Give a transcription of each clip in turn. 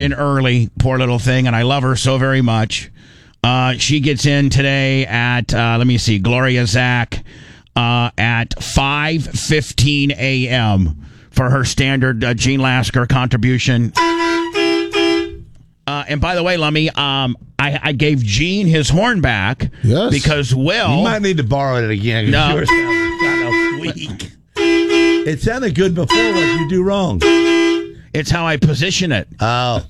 in early, poor little thing, and I love her so very much. She gets in today at, let me see, Gloria Zach at 5:15 a.m. for her standard Gene Lasker contribution. And by the way, Lummy, I gave Gene his horn back. Yes. Because Will... You might need to borrow it again. No. Yours sounds kind of weak. It sounded good before. What you do wrong? It's how I position it. Oh.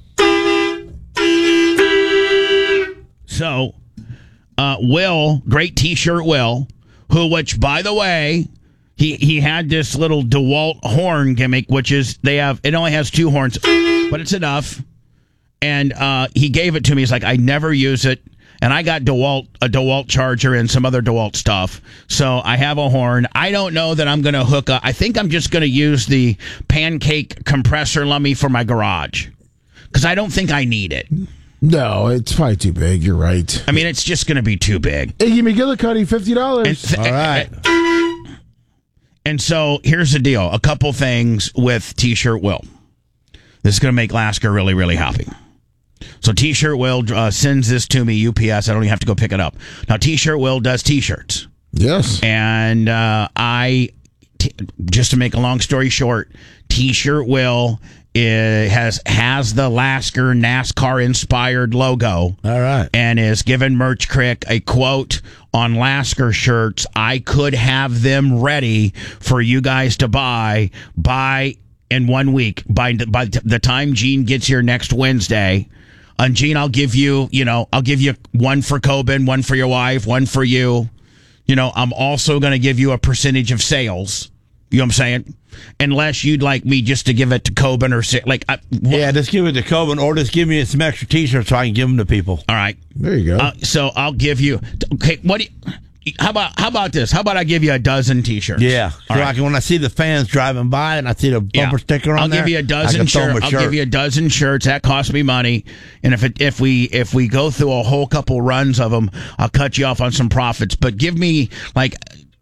So, Will, great T-shirt Will, which, by the way, he had this little DeWalt horn gimmick, which is, it only has 2 horns, but it's enough. And he gave it to me. He's like, I never use it. And I got a DeWalt charger and some other DeWalt stuff. So I have a horn. I don't know that I'm going to hook up. I think I'm just going to use the pancake compressor, Lummy, for my garage. Because I don't think I need it. No, it's probably too big. You're right. I mean, it's just going to be too big. Iggy McGillicuddy, $50. All right. And so here's the deal. A couple things with T-shirt Will. This is going to make Lasker really, really happy. So T-shirt Will sends this to me, UPS. I don't even have to go pick it up. Now, T-shirt Will does T-shirts. Yes. And just to make a long story short, T-shirt Will has the Lasker NASCAR-inspired logo. All right. And is giving Merch Crick a quote on Lasker shirts. I could have them ready for you guys to buy in 1 week. By the time Gene gets here next Wednesday. And Gene, I'll give you one for Coben, one for your wife, one for you. I'm also going to give you a percentage of sales. You know what I'm saying? Unless you'd like me just to give it to Coben or yeah, just give it to Coben, or just give me some extra T-shirts so I can give them to people. All right, there you go. So I'll give you. Okay, how about this? How about I give you a dozen T-shirts? Yeah, so right. when I see the fans driving by and I see the bumper sticker on there, I'll give you a dozen shirts. I'll give you a dozen shirts. That costs me money, and if we go through a whole couple runs of them, I'll cut you off on some profits. But give me like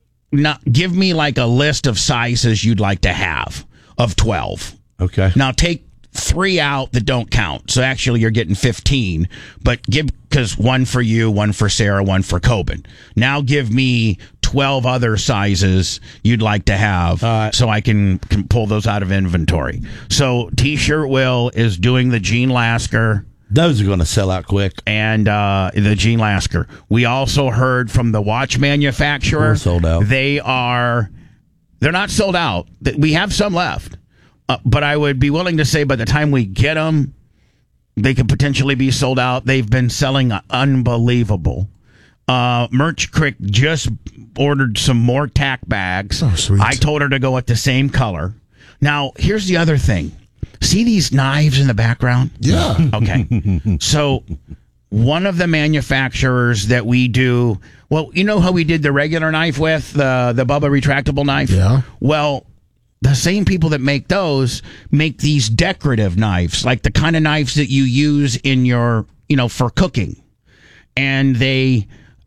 a list of sizes you'd like to have of 12. Okay. Now take 3 out that don't count. So actually you're getting 15, but because one for you, one for Sarah, one for Coben. Now give me 12 other sizes you'd like to have so I can pull those out of inventory. So T-shirt Will is doing the Gene Lasker. Those are going to sell out quick. And the Gene Lasker. We also heard from the watch manufacturer. We're sold out. They're not sold out. We have some left. But I would be willing to say by the time we get them, they could potentially be sold out. They've been selling unbelievable. Merch Crick just ordered some more tack bags. Oh, sweet. I told her to go with the same color. Now, here's the other thing. See these knives in the background? Yeah. Okay. So one of the manufacturers that we do, well, you know how we did the regular knife with, the Bubba retractable knife? Yeah. Well, the same people that make those make these decorative knives, like the kind of knives that you use in your, for cooking. And they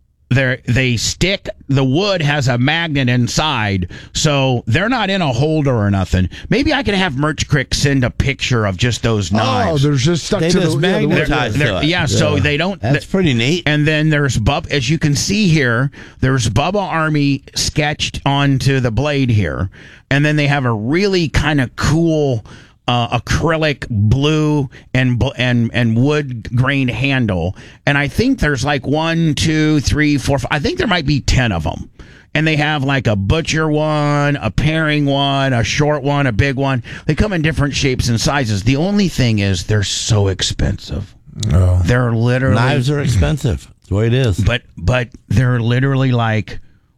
stick, the wood has a magnet inside, so they're not in a holder or nothing. Maybe I can have Merch Crick send a picture of just those knives. Oh, they're just stuck to the magnetized to it. Yeah, so they don't. That's pretty neat. And then there's as you can see here, there's Bubba Army sketched onto the blade here. And then they have a really kind of cool acrylic blue and wood grain handle. And I think there's like 1, 2, 3, 4, 5. I think there might be 10 of them. And they have like a butcher one, a paring one, a short one, a big one. They come in different shapes and sizes. The only thing is they're so expensive. Oh. They're literally... Knives are expensive. That's the way it is. But they're literally like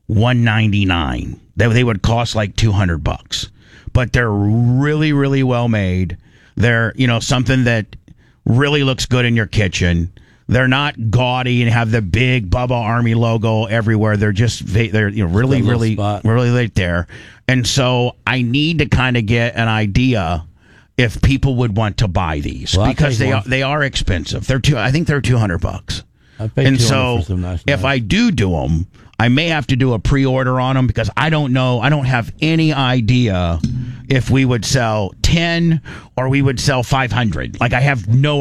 $199. They would cost like $200. But they're really, really well made. They're, something that really looks good in your kitchen. They're not gaudy and have the big Bubba Army logo everywhere. They're just, really right there. And so I need to kind of get an idea if people would want to buy these, because they are expensive. I think they're $200. And so for some nice if I do them, I may have to do a pre-order on them, because I don't know. I don't have any idea if we would sell 10 or we would sell 500. Like, I have no